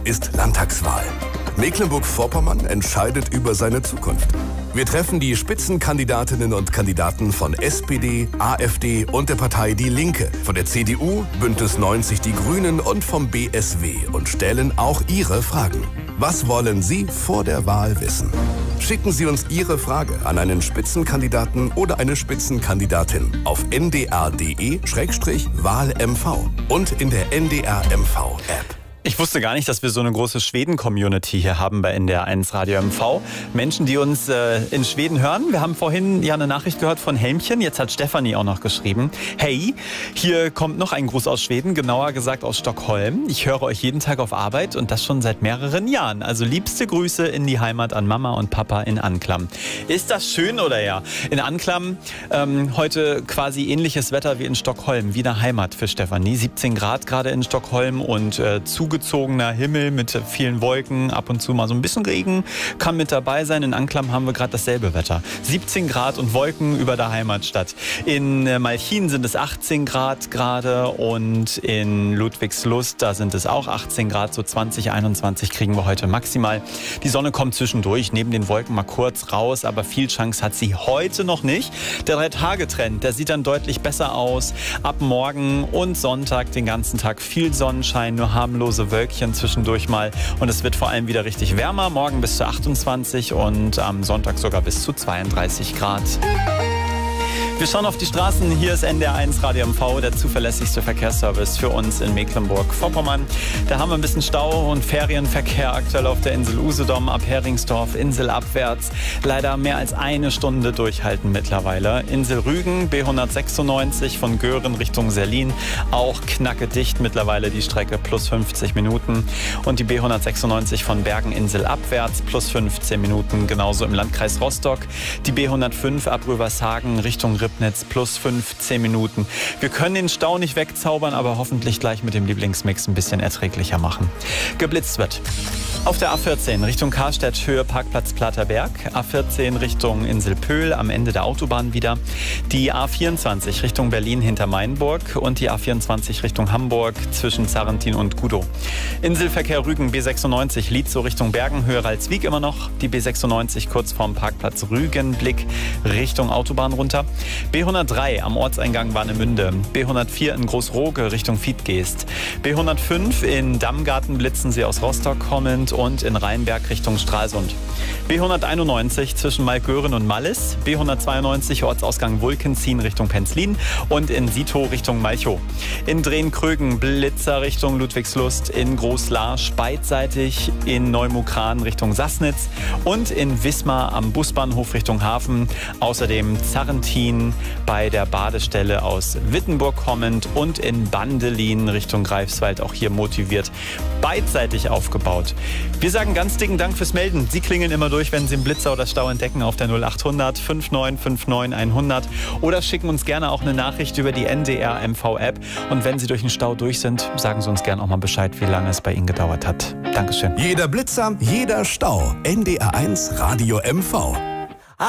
ist Landtagswahl. Mecklenburg-Vorpommern entscheidet über seine Zukunft. Wir treffen die Spitzenkandidatinnen und Kandidaten von SPD, AfD und der Partei Die Linke, von der CDU, Bündnis 90 Die Grünen und vom BSW und stellen auch Ihre Fragen. Was wollen Sie vor der Wahl wissen? Schicken Sie uns Ihre Frage an einen Spitzenkandidaten oder eine Spitzenkandidatin auf ndr.de/wahlmv und in der NDR-MV-App. Ich wusste gar nicht, dass wir so eine große Schweden-Community hier haben bei NDR1 Radio MV. Menschen, die uns in Schweden hören. Wir haben vorhin ja eine Nachricht gehört von Helmchen. Jetzt hat Stefanie auch noch geschrieben. Hey, hier kommt noch ein Gruß aus Schweden, genauer gesagt aus Stockholm. Ich höre euch jeden Tag auf Arbeit und das schon seit mehreren Jahren. Also liebste Grüße in die Heimat an Mama und Papa in Anklam. Ist das schön oder ja? In Anklam heute quasi ähnliches Wetter wie in Stockholm. Wie eine Heimat für Stefanie. 17 Grad gerade in Stockholm und zugezogener Himmel mit vielen Wolken, ab und zu mal so ein bisschen Regen kann mit dabei sein. In Anklam haben wir gerade dasselbe Wetter. 17 Grad und Wolken über der Heimatstadt. In Malchin sind es 18 Grad gerade und in Ludwigslust, da sind es auch 18 Grad, so 20, 21 kriegen wir heute maximal. Die Sonne kommt zwischendurch, neben den Wolken mal kurz raus, aber viel Chance hat sie heute noch nicht. Der 3-Tage-Trend, der sieht dann deutlich besser aus. Ab morgen und Sonntag den ganzen Tag viel Sonnenschein, nur harmlose Wölkchen zwischendurch mal. Und es wird vor allem wieder richtig wärmer. Morgen bis zu 28 und am Sonntag sogar bis zu 32 Grad. Wir schauen auf die Straßen. Hier ist NDR1 Radio MV, der zuverlässigste Verkehrsservice für uns in Mecklenburg-Vorpommern. Da haben wir ein bisschen Stau und Ferienverkehr aktuell auf der Insel Usedom ab Heringsdorf, Insel abwärts. Leider mehr als eine Stunde durchhalten mittlerweile. Insel Rügen, B196 von Göhren Richtung Serlin, auch knackedicht mittlerweile die Strecke, plus 50 Minuten. Und die B196 von Bergen-Insel abwärts, plus 15 Minuten, genauso im Landkreis Rostock. Die B105 ab Rövershagen Richtung Ribnitz, plus 15 Minuten. Wir können den Stau nicht wegzaubern, aber hoffentlich gleich mit dem Lieblingsmix ein bisschen erträglicher machen. Geblitzt wird. Auf der A14 Richtung Karstedt, Höhe Parkplatz Platterberg. A14 Richtung Insel Pöhl, am Ende der Autobahn wieder. Die A24 Richtung Berlin hinter Mainburg und die A24 Richtung Hamburg zwischen Zarrentin und Gudow. Inselverkehr Rügen, B96 Lietzow Richtung Bergen, Höhe Ralswiek immer noch. Die B96 kurz vorm Parkplatz Rügenblick Richtung Autobahn runter. B103 am Ortseingang Warnemünde. B104 in Großroge Richtung Fiedgeest. B105 in Dammgarten blitzen Sie aus Rostock kommend und in Rheinberg Richtung Stralsund. B191 zwischen Malgören und Mallis. B192 Ortsausgang Wulkenzien Richtung Penzlin und in Sito Richtung Malchow. In Drehn-Krögen Blitzer Richtung Ludwigslust, in Großlarsch beidseitig, in Neumukran Richtung Sassnitz und in Wismar am Busbahnhof Richtung Hafen. Außerdem Zarrentin bei der Badestelle aus Wittenburg kommend und in Bandelin Richtung Greifswald, auch hier motiviert, beidseitig aufgebaut. Wir sagen ganz dicken Dank fürs Melden. Sie klingeln immer durch, wenn Sie einen Blitzer oder Stau entdecken auf der 0800 5959 100 oder schicken uns gerne auch eine Nachricht über die NDR MV App. Und wenn Sie durch den Stau durch sind, sagen Sie uns gerne auch mal Bescheid, wie lange es bei Ihnen gedauert hat. Dankeschön. Jeder Blitzer, jeder Stau. NDR1 Radio MV.